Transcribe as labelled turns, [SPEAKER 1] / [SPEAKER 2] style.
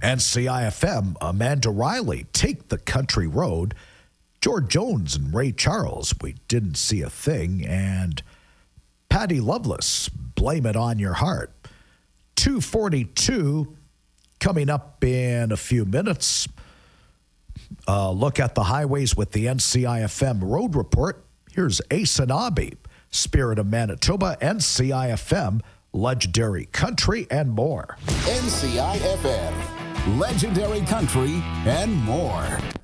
[SPEAKER 1] NCIFM, Amanda Riley, Take the Country Road. George Jones and Ray Charles, We Didn't See a Thing. And Patty Loveless, Blame It on Your Heart. 2:42 coming up in a few minutes. Look at the highways with the NCIFM Road Report. Here's Ace and Abby, Spirit of Manitoba, NCIFM, Legendary Country, and more.
[SPEAKER 2] NCIFM, Legendary Country, and more.